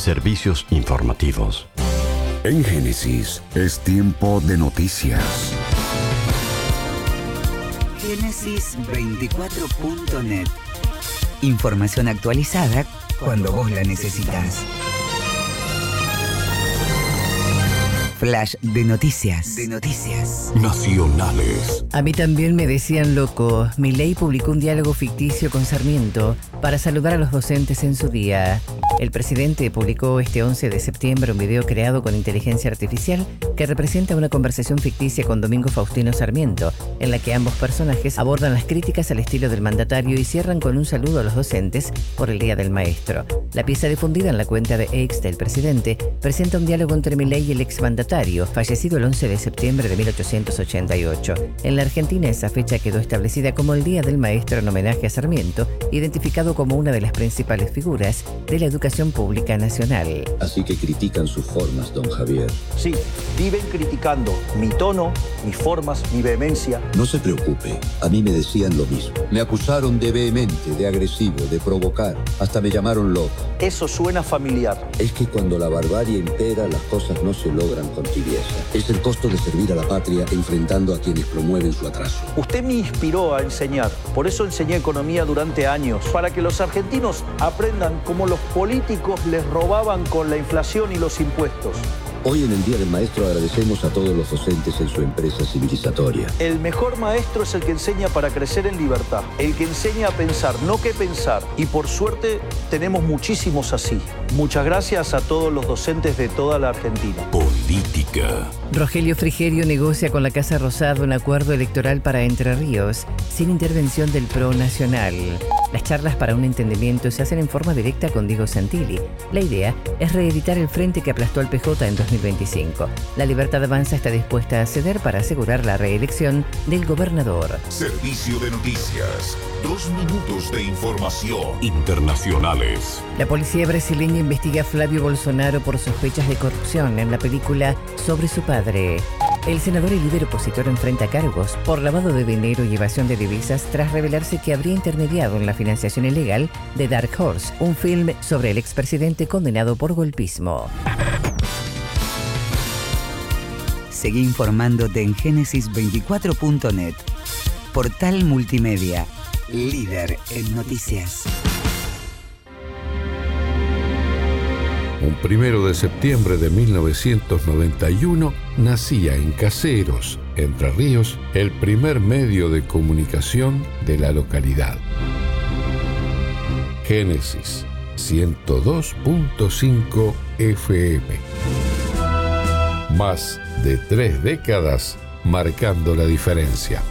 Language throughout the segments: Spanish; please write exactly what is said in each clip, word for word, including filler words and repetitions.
servicios informativos. En Génesis es tiempo de noticias. Génesis veinticuatro punto net. Información actualizada cuando vos la necesitas. Flash de noticias. De noticias. Nacionales. A mí también me decían loco. Milei publicó un diálogo ficticio con Sarmiento para saludar a los docentes en su día. El presidente publicó este once de septiembre un video creado con inteligencia artificial que representa una conversación ficticia con Domingo Faustino Sarmiento, en la que ambos personajes abordan las críticas al estilo del mandatario y cierran con un saludo a los docentes por el Día del Maestro. La pieza difundida en la cuenta de X del presidente presenta un diálogo entre Milei y el exmandatario, fallecido el once de septiembre de mil ochocientos ochenta y ocho. En la Argentina esa fecha quedó establecida como el Día del Maestro en homenaje a Sarmiento, identificado como una de las principales figuras de la educación pública nacional. Así que critican sus formas, don Javier. Sí, viven criticando mi tono, mis formas, mi vehemencia. No se preocupe, a mí me decían lo mismo. Me acusaron de vehemente, de agresivo, de provocar. Hasta me llamaron loco. Eso suena familiar. Es que cuando la barbarie impera, las cosas no se logran con tibieza. Es el costo de servir a la patria enfrentando a quienes promueven su atraso. Usted me inspiró a enseñar. Por eso enseñé economía durante años. Para que los argentinos aprendan cómo los políticos les robaban con la inflación y los impuestos. Hoy en el Día del Maestro agradecemos a todos los docentes en su empresa civilizatoria. El mejor maestro es el que enseña para crecer en libertad, el que enseña a pensar, no qué pensar. Y por suerte tenemos muchísimos así. Muchas gracias a todos los docentes de toda la Argentina. Política. Rogelio Frigerio negocia con la Casa Rosada un acuerdo electoral para Entre Ríos, sin intervención del PRO Nacional. Las charlas para un entendimiento se hacen en forma directa con Diego Santilli. La idea es reeditar el frente que aplastó al P J en dos mil veinticinco. La Libertad Avanza está dispuesta a ceder para asegurar la reelección del gobernador. Servicio de noticias. Dos minutos de información. Internacionales. La policía brasileña investiga a Flavio Bolsonaro por sospechas de corrupción en la película sobre su padre. El senador y líder opositor enfrenta cargos por lavado de dinero y evasión de divisas tras revelarse que habría intermediado en la financiación ilegal de Dark Horse, un film sobre el expresidente condenado por golpismo. Seguí informándote en Génesis veinticuatro punto net. Portal multimedia, líder en noticias. Un primero de septiembre de mil novecientos noventa y uno nacía en Caseros, Entre Ríos, el primer medio de comunicación de la localidad. Génesis ciento dos punto cinco F M. Más de tres décadas marcando la diferencia.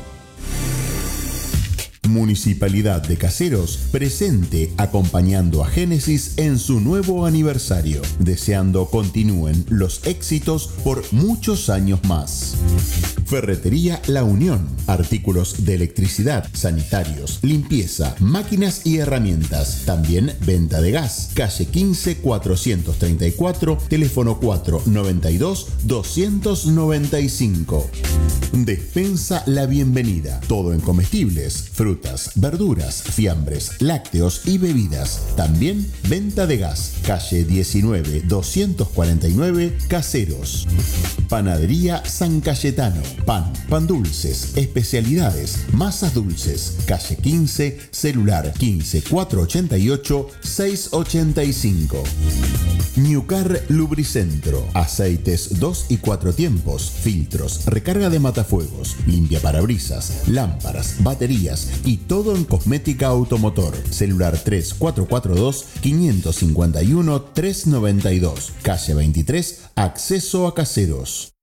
Municipalidad de Caseros, presente acompañando a Génesis en su nuevo aniversario, deseando continúen los éxitos por muchos años más. Ferretería La Unión, artículos de electricidad, sanitarios, limpieza, máquinas y herramientas. También venta de gas. Calle quince cuatrocientos treinta y cuatro, teléfono cuatro noventa y dos doscientos noventa y cinco. Despensa La Bienvenida, todo en comestibles, frutas, verduras, fiambres, lácteos y bebidas. También venta de gas. Calle diecinueve doscientos cuarenta y nueve, Caseros. Panadería San Cayetano. Pan, pan dulces, especialidades, masas dulces. Calle quince, celular quince cuatrocientos ochenta y ocho seiscientos ochenta y cinco. Ñucar Lubricentro. Aceites dos y cuatro tiempos, filtros, recarga de matafuegos, limpia parabrisas, lámparas, baterías y todo en cosmética automotor. Celular tres cuatro cuatro dos cinco cinco uno tres nueve dos. Calle veintitrés, acceso a Caseros.